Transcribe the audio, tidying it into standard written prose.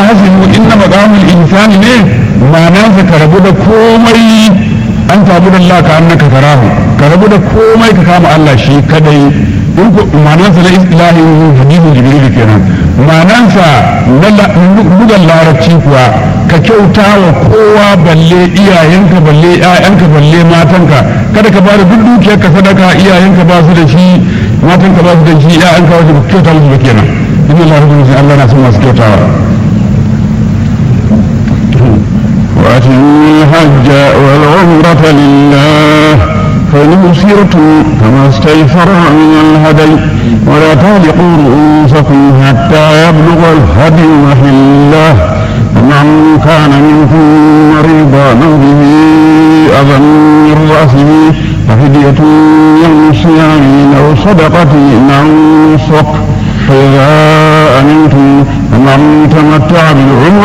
hasibu inna maqamul insani ne ma'anarsa ka rabu da komai an tabu da Allah ka annaka tarahu ka rabu da komai ka kama Allah shi kadai in ko ma'anarsa na istilahin hadisin jibril kenan ma'anarsa na lugar larabci kuwa ka kyauta wa kowa balle iyayenka balle ƴaƴanka balle matanka kada ka bada duk dukiyarka sadaka iyayenka ba su da shi matanka ba su da shi ƴaƴanka wasu ba kyauta musu ba kenan inna Allah rabbukum Allah na son masu kyautawa وأتموا الحج والعمرة لله فإن أسرتم فما استيسر من الهدي ولا تهلقوا رؤوسكم حتى يبلغ الهدي محله ومن كان منكم مريضا أو به أذى من رأسه ففدية من صيام أو صدقة أو نسك فإذا أمنتم فمن تمتع بالعمرة